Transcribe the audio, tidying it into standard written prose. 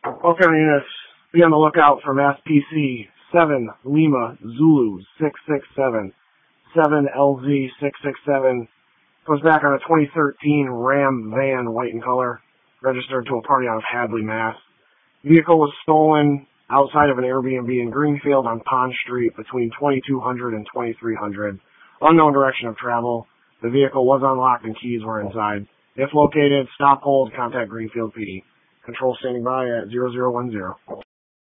Welcome units. Be on the lookout for SPC 7 Lima Zulu 667. 7 LZ 667. Goes back on a 2013 Ram van, white in color, registered to a party out of Hadley, Mass. Vehicle was stolen outside of an Airbnb in Greenfield on Pond Street between 2200 and 2300. Unknown direction of travel. The vehicle was unlocked and keys were inside. If located, stop, hold, contact Greenfield PD. Control standing by at 0010.